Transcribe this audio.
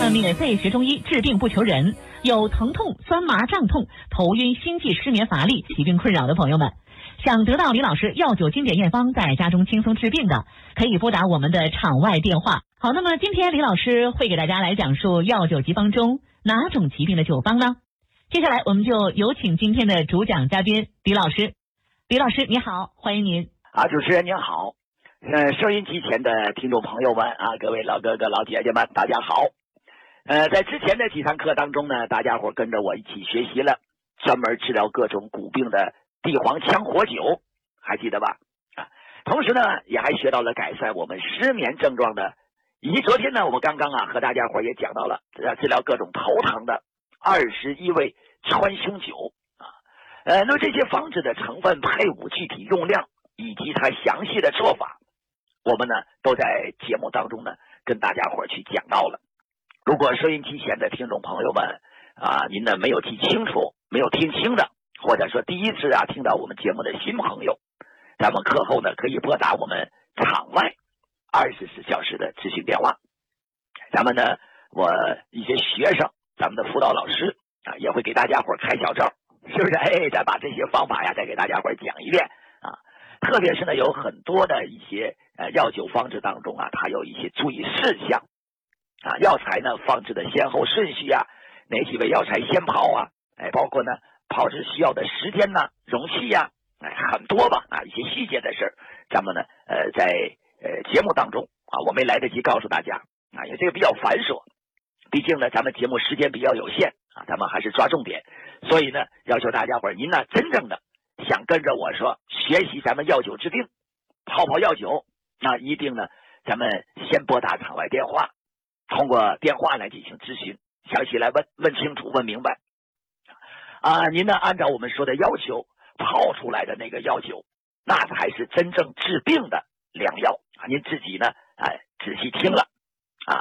免费学中医，治病不求人。有疼痛、酸麻、胀痛、头晕、心悸、失眠、乏力、疾病困扰的朋友们，想得到李老师药酒经典验方，在家中轻松治病的，可以拨打我们的场外电话。好，那么今天李老师会给大家来讲述药酒急方中哪种疾病的酒方呢？接下来我们就有请今天的主讲嘉宾李老师。李老师你好，欢迎您。 主持人您好，收音机前的听众朋友们各位老哥哥老姐姐们大家好。在之前的几堂课当中呢，大家伙跟着我一起学习了专门治疗各种骨病的地黄羌活酒，还记得吧？同时呢也还学到了改善我们失眠症状的，以及昨天呢我们刚刚和大家伙也讲到了治疗各种头疼的21味川芎酒那么这些方子的成分配伍、具体用量以及它详细的做法，我们呢都在节目当中呢跟大家伙去讲到了。如果收音机前的听众朋友们您呢没有记清楚、没有听清的，或者说第一次听到我们节目的新朋友，咱们课后呢可以拨打我们场外24小时的咨询电话。咱们呢我一些学生，咱们的辅导老师也会给大家伙开小灶，是不是？再把这些方法再给大家伙讲一遍特别是呢有很多的一些药酒方子当中它有一些注意事项药材呢放置的先后顺序哪几味药材先泡包括呢泡制需要的时间容器很多吧一些细节的事咱们呢在节目当中我没来得及告诉大家因为这个比较繁琐，毕竟呢咱们节目时间比较有限咱们还是抓重点，所以呢要求大家伙您呢真正的想跟着我说学习咱们药酒治病，泡药酒，那一定呢咱们先拨打场外电话，通过电话来进行咨询，详细来问清楚、问明白您呢按照我们说的要求泡出来的那个药酒，那才是真正治病的良药您自己呢仔细听了